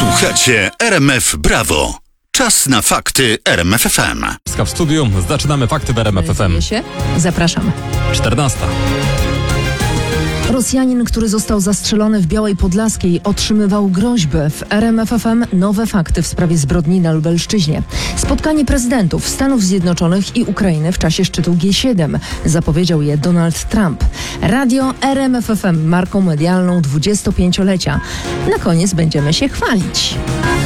Słuchacie RMF Brawo. Czas na fakty RMF FM. W studiu zaczynamy fakty w RMF FM. Zapraszam. 14. Rosjanin, który został zastrzelony w Białej Podlaskiej, otrzymywał groźby. W RMF FM nowe fakty w sprawie zbrodni na Lubelszczyźnie. Spotkanie prezydentów Stanów Zjednoczonych i Ukrainy w czasie szczytu G7. Zapowiedział je Donald Trump. Radio RMF FM marką medialną 25-lecia. Na koniec będziemy się chwalić.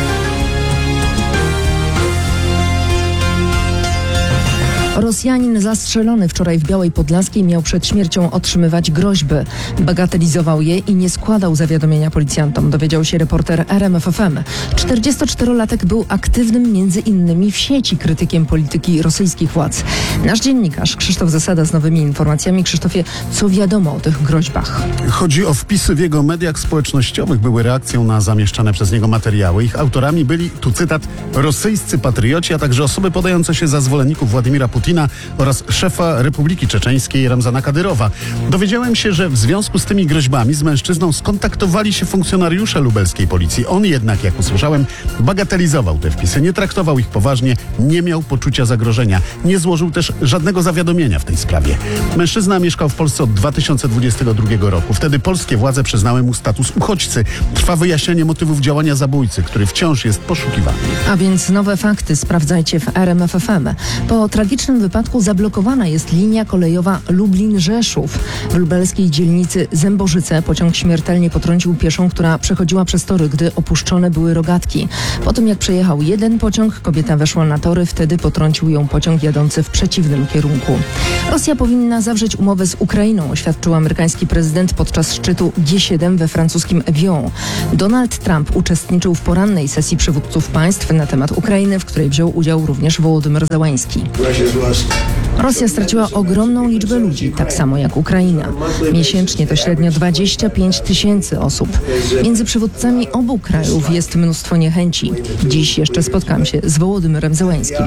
Rosjanin zastrzelony wczoraj w Białej Podlaskiej miał przed śmiercią otrzymywać groźby. Bagatelizował je i nie składał zawiadomienia policjantom, dowiedział się reporter RMF FM. 44-latek był aktywnym między innymi w sieci krytykiem polityki rosyjskich władz. Nasz dziennikarz Krzysztof Zasada z nowymi informacjami. Krzysztofie, co wiadomo o tych groźbach? Chodzi o wpisy w jego mediach społecznościowych. Były reakcją na zamieszczane przez niego materiały. Ich autorami byli, tu cytat, rosyjscy patrioci, a także osoby podające się za zwolenników Władimira Putina oraz szefa Republiki Czeczeńskiej Ramzana Kadyrowa. Dowiedziałem się, że w związku z tymi groźbami z mężczyzną skontaktowali się funkcjonariusze lubelskiej policji. On jednak, jak usłyszałem, bagatelizował te wpisy, nie traktował ich poważnie, nie miał poczucia zagrożenia, nie złożył też żadnego zawiadomienia w tej sprawie. Mężczyzna mieszkał w Polsce od 2022 roku. Wtedy polskie władze przyznały mu status uchodźcy. Trwa wyjaśnienie motywów działania zabójcy, który wciąż jest poszukiwany. A więc nowe fakty sprawdzajcie w RMF FM. Po tragicznym wypadku zablokowana jest linia kolejowa Lublin-Rzeszów. W lubelskiej dzielnicy Zębożyce pociąg śmiertelnie potrącił pieszą, która przechodziła przez tory, gdy opuszczone były rogatki. Po tym jak przejechał jeden pociąg, kobieta weszła na tory, wtedy potrącił ją pociąg jadący w przeciwnym kierunku. Rosja powinna zawrzeć umowę z Ukrainą, oświadczył amerykański prezydent podczas szczytu G7 we francuskim Evian. Donald Trump uczestniczył w porannej sesji przywódców państw na temat Ukrainy, w której wziął udział również Wołodymyr Zełański. Rosja straciła ogromną liczbę ludzi, tak samo jak Ukraina. Miesięcznie to średnio 25 000 osób. Między przywódcami obu krajów jest mnóstwo niechęci. Dziś jeszcze spotkam się z Wołodymyrem Zełańskim.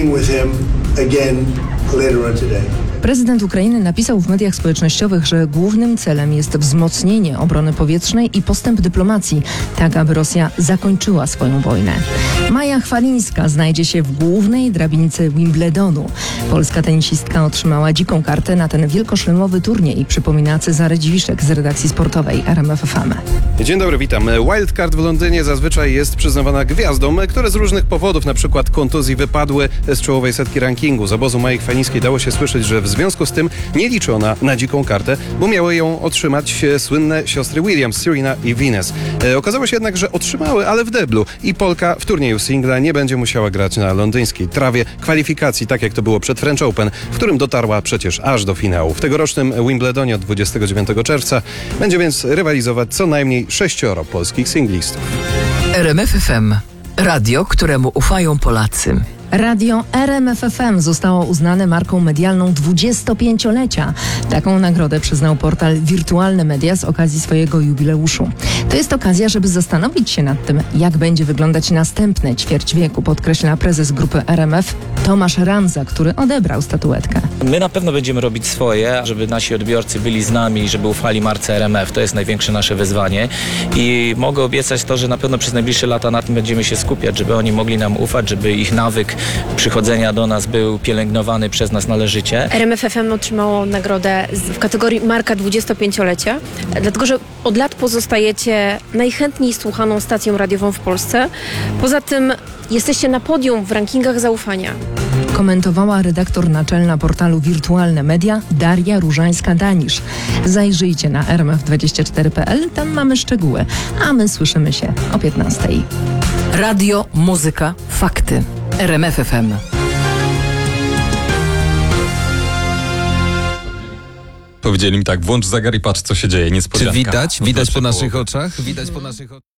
Prezydent Ukrainy napisał w mediach społecznościowych, że głównym celem jest wzmocnienie obrony powietrznej i postęp dyplomacji, tak aby Rosja zakończyła swoją wojnę. Maja Chwalińska znajdzie się w głównej drabinicy Wimbledonu. Polska tenisistka otrzymała dziką kartę na ten wielkoszlemowy turniej, przypomina Cezary Dziwiszek z redakcji sportowej RMF FM. Dzień dobry, witam. Wildcard w Londynie zazwyczaj jest przyznawana gwiazdom, które z różnych powodów, na przykład kontuzji, wypadły z czołowej setki rankingu. Z obozu Mai Chwalińskiej dało się słyszeć, że w związku z tym nie liczy ona na dziką kartę, bo miały ją otrzymać słynne siostry Williams, Serena i Venus. Okazało się jednak, że otrzymały, ale w deblu i Polka w turnieju singla nie będzie musiała grać na londyńskiej trawie kwalifikacji, tak jak to było przed French Open, w którym dotarła przecież aż do finału. W tegorocznym Wimbledonie od 29 czerwca będzie więc rywalizować co najmniej 6 polskich singlistów. RMF FM. Radio, któremu ufają Polacy. Radio RMF FM zostało uznane marką medialną 25-lecia. Taką nagrodę przyznał portal Wirtualne Media z okazji swojego jubileuszu. To jest okazja, żeby zastanowić się nad tym, jak będzie wyglądać następne ćwierć wieku, podkreśla prezes grupy RMF Tomasz Ramza, który odebrał statuetkę. My na pewno będziemy robić swoje, żeby nasi odbiorcy byli z nami i żeby ufali marce RMF. To jest największe nasze wyzwanie i mogę obiecać to, że na pewno przez najbliższe lata na tym będziemy się skupiać, żeby oni mogli nam ufać, żeby ich nawyk przychodzenia do nas był pielęgnowany przez nas należycie. RMF FM otrzymało nagrodę w kategorii marka 25-lecia, dlatego że od lat pozostajecie najchętniej słuchaną stacją radiową w Polsce. Poza tym jesteście na podium w rankingach zaufania. Komentowała redaktor naczelna portalu Wirtualne Media Daria Różańska-Danisz. Zajrzyjcie na rmf24.pl, tam mamy szczegóły, a my słyszymy się o 15:00. Radio, muzyka, fakty. RMF FM. Powiedzieli mi tak, włącz zegar i patrz, co się dzieje, niespodzianka. Czy widać po naszych oczach? Widać po naszych oczach.